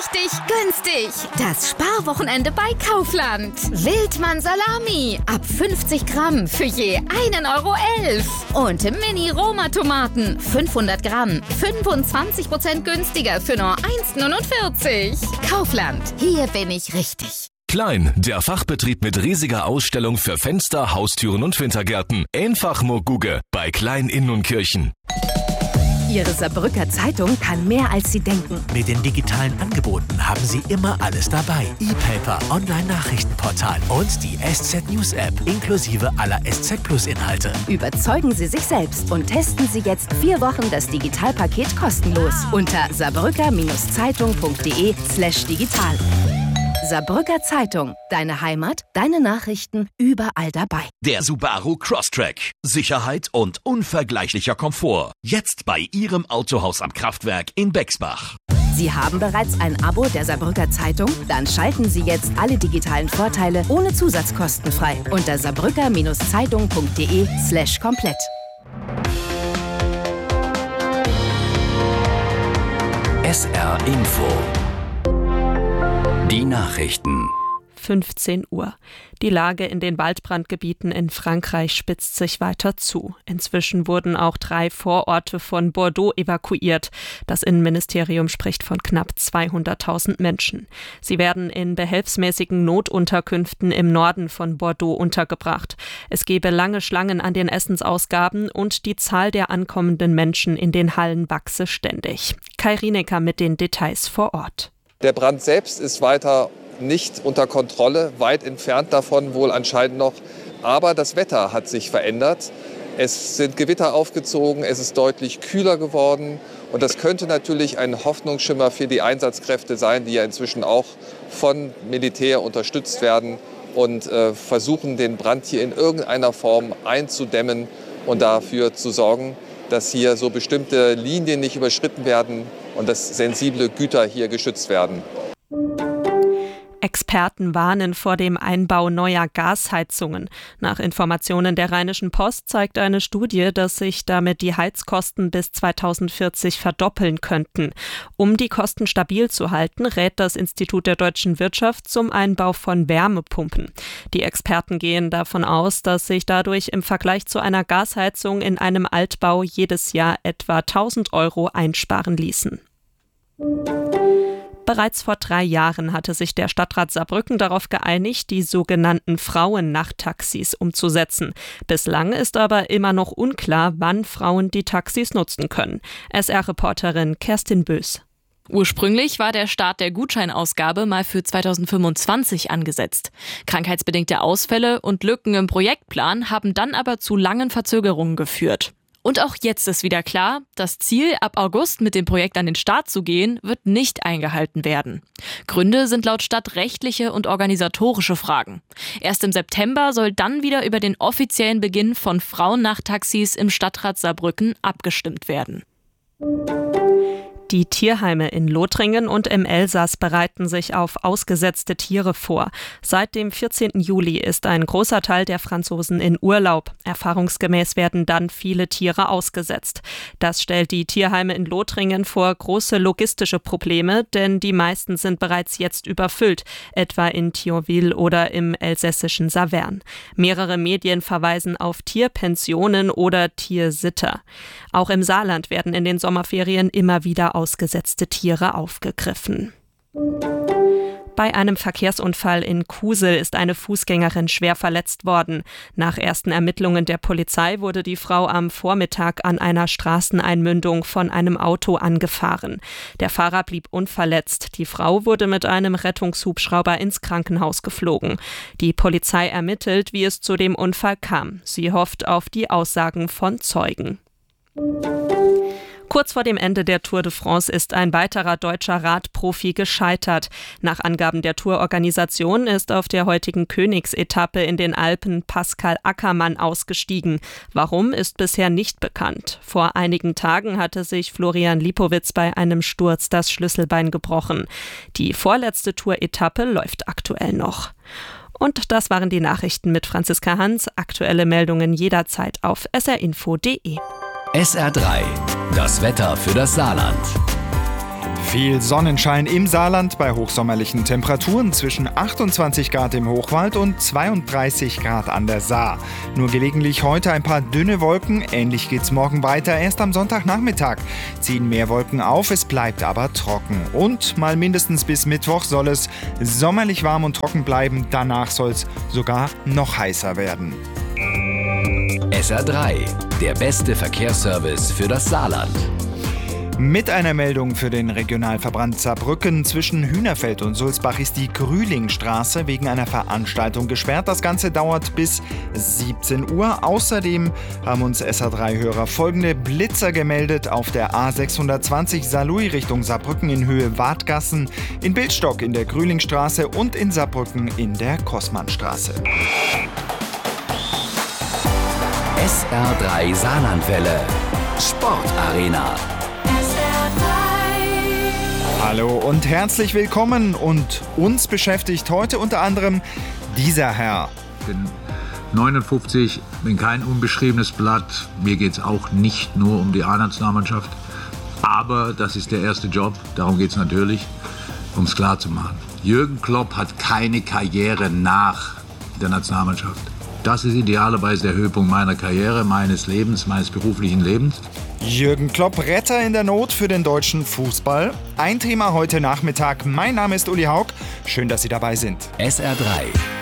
richtig günstig. Das Sparwochenende bei Kaufland. Wildmann Salami ab 50 Gramm für je 1,11 €. Und Mini-Roma-Tomaten 500 Gramm 25% günstiger für nur 1,49 €. Kaufland, hier bin ich richtig. Klein, der Fachbetrieb mit riesiger Ausstellung für Fenster, Haustüren und Wintergärten. Einfach Moguge bei Klein in Nunkirchen. Ihre Saarbrücker Zeitung kann mehr, als Sie denken. Mit den digitalen Angeboten haben Sie immer alles dabei. E-Paper, Online-Nachrichtenportal und die SZ News App inklusive aller SZ Plus Inhalte. Überzeugen Sie sich selbst und testen Sie jetzt 4 Wochen das Digitalpaket kostenlos unter saarbrücker-zeitung.de/digital. Saarbrücker Zeitung. Deine Heimat, deine Nachrichten, überall dabei. Der Subaru Crosstrek. Sicherheit und unvergleichlicher Komfort. Jetzt bei Ihrem Autohaus am Kraftwerk in Bexbach. Sie haben bereits ein Abo der Saarbrücker Zeitung? Dann schalten Sie jetzt alle digitalen Vorteile ohne Zusatzkosten frei unter saarbrücker-zeitung.de/komplett. SR Info. Die Nachrichten. 15 Uhr. Die Lage in den Waldbrandgebieten in Frankreich spitzt sich weiter zu. Inzwischen wurden auch 3 Vororte von Bordeaux evakuiert. Das Innenministerium spricht von knapp 200.000 Menschen. Sie werden in behelfsmäßigen Notunterkünften im Norden von Bordeaux untergebracht. Es gebe lange Schlangen an den Essensausgaben und die Zahl der ankommenden Menschen in den Hallen wachse ständig. Kai Rienecker mit den Details vor Ort. Der Brand selbst ist weiter nicht unter Kontrolle, weit entfernt davon wohl anscheinend noch. Aber das Wetter hat sich verändert. Es sind Gewitter aufgezogen, es ist deutlich kühler geworden. Und das könnte natürlich ein Hoffnungsschimmer für die Einsatzkräfte sein, die ja inzwischen auch von Militär unterstützt werden und versuchen, den Brand hier in irgendeiner Form einzudämmen und dafür zu sorgen, dass hier so bestimmte Linien nicht überschritten werden und dass sensible Güter hier geschützt werden. Experten warnen vor dem Einbau neuer Gasheizungen. Nach Informationen der Rheinischen Post zeigt eine Studie, dass sich damit die Heizkosten bis 2040 verdoppeln könnten. Um die Kosten stabil zu halten, rät das Institut der deutschen Wirtschaft zum Einbau von Wärmepumpen. Die Experten gehen davon aus, dass sich dadurch im Vergleich zu einer Gasheizung in einem Altbau jedes Jahr etwa 1.000 € einsparen ließen. Bereits vor 3 Jahren hatte sich der Stadtrat Saarbrücken darauf geeinigt, die sogenannten Frauen-Nachttaxis umzusetzen. Bislang ist aber immer noch unklar, wann Frauen die Taxis nutzen können. SR-Reporterin Kerstin Bös. Ursprünglich war der Start der Gutscheinausgabe mal für 2025 angesetzt. Krankheitsbedingte Ausfälle und Lücken im Projektplan haben dann aber zu langen Verzögerungen geführt. Und auch jetzt ist wieder klar, das Ziel, ab August mit dem Projekt an den Start zu gehen, wird nicht eingehalten werden. Gründe sind laut Stadt rechtliche und organisatorische Fragen. Erst im September soll dann wieder über den offiziellen Beginn von Frauennachttaxis im Stadtrat Saarbrücken abgestimmt werden. Die Tierheime in Lothringen und im Elsass bereiten sich auf ausgesetzte Tiere vor. Seit dem 14. Juli ist ein großer Teil der Franzosen in Urlaub. Erfahrungsgemäß werden dann viele Tiere ausgesetzt. Das stellt die Tierheime in Lothringen vor große logistische Probleme, denn die meisten sind bereits jetzt überfüllt, etwa in Thionville oder im elsässischen Saverne. Mehrere Medien verweisen auf Tierpensionen oder Tiersitter. Auch im Saarland werden in den Sommerferien immer wieder ausgesetzte Tiere aufgegriffen. Bei einem Verkehrsunfall in Kusel ist eine Fußgängerin schwer verletzt worden. Nach ersten Ermittlungen der Polizei wurde die Frau am Vormittag an einer Straßeneinmündung von einem Auto angefahren. Der Fahrer blieb unverletzt. Die Frau wurde mit einem Rettungshubschrauber ins Krankenhaus geflogen. Die Polizei ermittelt, wie es zu dem Unfall kam. Sie hofft auf die Aussagen von Zeugen. Kurz vor dem Ende der Tour de France ist ein weiterer deutscher Radprofi gescheitert. Nach Angaben der Tourorganisation ist auf der heutigen Königsetappe in den Alpen Pascal Ackermann ausgestiegen. Warum, ist bisher nicht bekannt. Vor einigen Tagen hatte sich Florian Lipowitz bei einem Sturz das Schlüsselbein gebrochen. Die vorletzte Tour-Etappe läuft aktuell noch. Und das waren die Nachrichten mit Franziska Hans. Aktuelle Meldungen jederzeit auf srinfo.de. SR3, das Wetter für das Saarland. Viel Sonnenschein im Saarland bei hochsommerlichen Temperaturen zwischen 28 Grad im Hochwald und 32 Grad an der Saar. Nur gelegentlich heute ein paar dünne Wolken. Ähnlich geht's morgen weiter. Erst am Sonntagnachmittag ziehen mehr Wolken auf, es bleibt aber trocken. Und mal mindestens bis Mittwoch soll es sommerlich warm und trocken bleiben. Danach soll es sogar noch heißer werden. SR3, der beste Verkehrsservice für das Saarland. Mit einer Meldung für den Regionalverband Saarbrücken. Zwischen Hühnerfeld und Sulzbach ist die Grühlingstraße wegen einer Veranstaltung gesperrt. Das Ganze dauert bis 17 Uhr. Außerdem haben uns SR3-Hörer folgende Blitzer gemeldet auf der A620 Saarlouis Richtung Saarbrücken in Höhe Wadgassen, in Bildstock in der Grühlingstraße und in Saarbrücken in der Kossmannstraße. SR3 Saarlandwelle. Sportarena. Hallo und herzlich willkommen. Und uns beschäftigt heute unter anderem dieser Herr. Ich bin 59, bin kein unbeschriebenes Blatt. Mir geht es auch nicht nur um die A-Nationalmannschaft. Aber das ist der erste Job. Darum geht es natürlich, um es klar zu machen. Jürgen Klopp hat keine Karriere nach der Nationalmannschaft. Das ist idealerweise der Höhepunkt meiner Karriere, meines Lebens, meines beruflichen Lebens. Jürgen Klopp, Retter in der Not für den deutschen Fußball. Ein Thema heute Nachmittag. Mein Name ist Uli Haug. Schön, dass Sie dabei sind. SR3